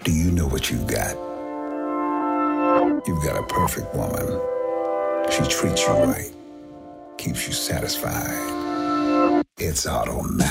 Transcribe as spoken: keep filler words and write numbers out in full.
Do you know what you got? You've got a perfect woman. She treats you right, keeps you satisfied. It's automatic.